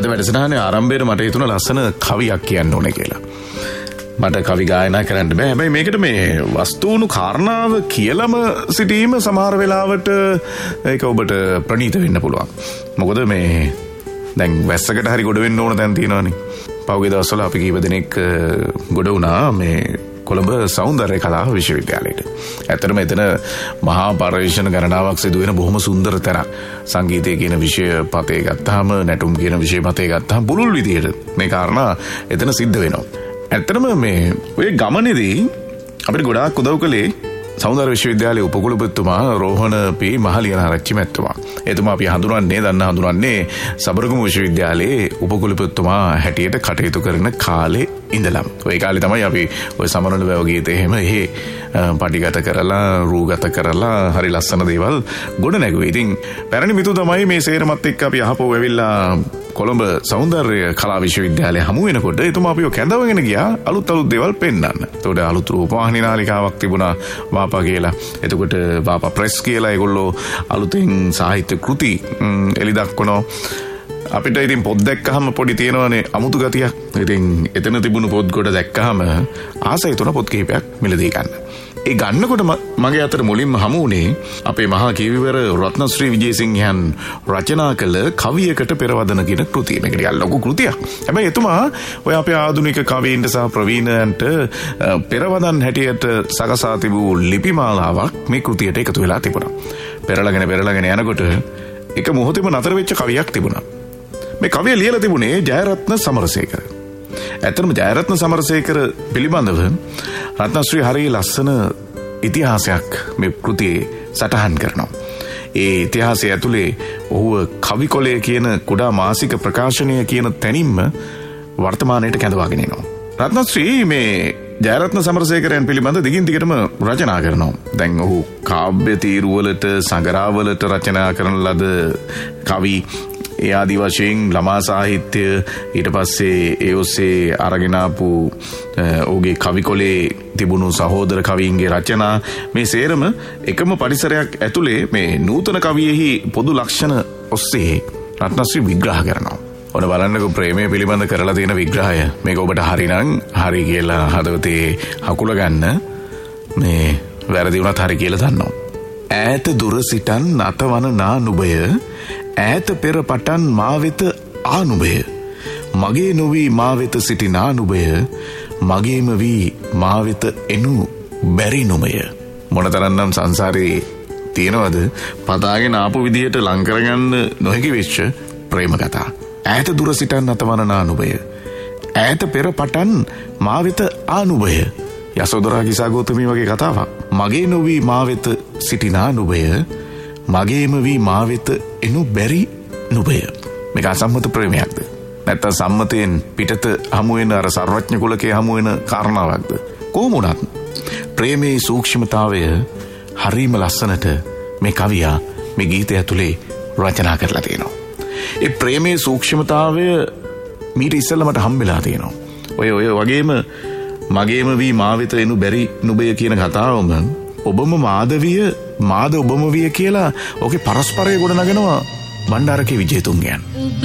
අද වැඩසටහනේ ආරම්භයේ මට හිතුණා ලස්සන කවියක් කියන්න ඕනේ කියලා. මට කවි ගායනා කරන්න බෑ. හැබැයි මේකට මේ වස්තුණු කාරණාව කියලාම සිටීම සමහර වෙලාවට ඒක ඔබට ප්‍රණීත වෙන්න පුළුවන්. මොකද මේ දැන් වැස්සකට හරි ගොඩ වෙන්න ඕන තැන් තියෙනවානේ. පහුගිය දවස්වල අපි කීප දෙනෙක් ගොඩ වුණා මේ කොළඹ සෞන්දර්ය කලා විශ්වවිද්‍යාලයට. ඇත්තටම එතන මහා පරිශ්‍රණ ගණනාවක් සිදු වෙන බොහොම සුන්දර තැනක්. සංගීතය කියන විෂය පතේ ගත්තාම නැටුම් කියන විෂය පතේ ගත්තාම පුළුල් විදියට මේ කාරණා එතන සිද්ධ වෙනවා. ඇත්තටම මේ ඔය ගමනේදී අපිට ගොඩාක් උදව් කළේ සෞන්දර්ය විශ්වවිද්‍යාලයේ උපකුලපතිතුමා රෝහණ පී මහලියනාරච්චි මැතිතුමා. එතුමා අපි හඳුනන්නේ සබරගමු විශ්වවිද්‍යාලයේ උපකුලපතිතුමා හැටියට කටයුතු කරන කාලේ ඉඳලම. ওই කාලේ තමයි අපි ওই සමරණ වැව ගීතේ එහෙම පටිගත කරලා රූගත කරලා හරි ලස්සන දේවල් ගොඩ නැගුවේ. ඉතින් පැරණි මිතු තමයි මේ සේරමත් එක්ක අපි අහපුව වෙවිලා කොළඹ සෞන්දර්ය කලා විශ්වවිද්‍යාලයේ හමු වෙනකොට එතුමා අපිව කැඳවගෙන ගියා අලුත් දේවල් පෙන්වන්න. එතකොට අලුත් රූපවාහිනී නාලිකාවක් තිබුණා වාපා කියලා. එතකොට වාපා ප්‍රෙස් කියලා ඒගොල්ලෝ අලුතින් සාහිත්‍ය කෘති එලි දක්වනවා. අපිට ඉතින් පොත් දැක්කහම පොඩි තියෙනවනේ අමුතු ගතියක්. ඉතින් එතන තිබුණු පොත් කොට දැක්කහම ආසයි තුන පොත් කිහිපයක් මිලදී ගන්න. ඒ ගන්නකොට මගේ අතට මුලින්ම හමු වුණේ අපේ මහා කීවිවර රත්නශ්‍රී විජේසිංහයන් රචනා කළ කවියකට පෙරවදන කියන කෘතිය. මේක ටිකක් ලොකු කෘතියක්. හැබැයි එතුමා ඔය අපේ ආධුනික කවීන්ට සහ ප්‍රවීණයන්ට පෙරවදන් හැටියට සකසා තිබූ ලිපිමාලාවක් මේ කෘතියට එකතු වෙලා තිබුණා. පෙරලගෙන යනකොට එක මොහොතේම නතර වෙච්ච කවියක් තිබුණා. මේ කවිය ලියලා තිබුණේ ජයරත්න සමරසේකර. ඇත්තටම ජයරත්න සමරසේකර පිළිබඳව රත්නශ්‍රී හරිය ලස්සන ඉතිහාසයක් මේ කෘතියේ සටහන් කරනවා. ඒ ඉතිහාසය ඇතුලේ ඔහුව කවිකොලය කියන කුඩා මාසික ප්‍රකාශනය කියන තැනින්ම වර්තමානයට කැඳවාගෙන එනවා. රත්නශ්‍රී මේ ජයරත්න සමරසේකරයන් පිළිබඳ දිගින් දිගටම රචනා කරනවා. දැන් ඔහු කාව්‍ය තීරුවලට සංගරාවලට රචනා කරන ලද කවි ඒ ආදි වශයෙන් ළමා සාහිත්‍ය ඊට පස්සේ ඒ ඔස්සේ අරගෙන ආපු ඔහුගේ කවිකොලේ තිබුණු සහෝදර කවීන්ගේ රචනා මේ සේරම එකම පරිසරයක් ඇතුලේ මේ නූතන කවියෙහි පොදු ලක්ෂණ ඔස්සේ රත්නශ්‍රී විග්‍රහ කරනවා. ඔන්න බලන්නකො ප්‍රේමය පිළිබඳ කරලා තියෙන විග්‍රහය. මේක ඔබට හරිනම් හරි කියලා හදවතේ හකුල ගන්න. මේ වැරදි වුණත් හරි කියලා දන්නවා. ඈත දුර සිටන් නතවන නානුබය ඈත පෙර පටන් මා වෙත ආනුබය මගේ නොවී මා වෙත සිටි නානුබය මගේම වී මා වෙත එනු බැරි නොමය. මොනතරම්නම් සංසාරේ තියෙනවද පදාගෙන ආපු විදියට ලං කරගන්න නොහැකි වෙච්ච ප්‍රේම කතා. ඈත දුර සිටන් නතවන නානුබය ඈත පෙර පටන් මා වෙත ආනුබය. යසෝදරා කිසాగෞතමී වගේ කතාවක්. මගේ නොවී මා වෙත සිටි නානුබය මගේම වී මා වෙත එනු බැරි නුබය. මේක අසම්මත ප්‍රේමයක්ද? නැත්නම් සම්මතයෙන් පිටත හමු වෙන අර සර්වඥ කුලකේ හමු වෙන කාරණාවක්ද? කොහොම වුණත් ප්‍රේමයේ සූක්ෂමතාවය හරිම ලස්සනට මේ කවියා මේ ගීතය ඇතුලේ රචනා කරලා තියෙනවා. ඒ ප්‍රේමයේ සූක්ෂමතාවය මීට ඉස්සෙල්ලා මට හම්බෙලා තියෙනවා. ඔය වගේම මගේම වී මා වෙත එනු බැරි නුබය කියන කතාවම ඔබම මාදවිය මාද ඔබම විය කියලා ඕකේ පරස්පරය ගොඩ නගනවා බණ්ඩාරකේ විජේතුංගයන්.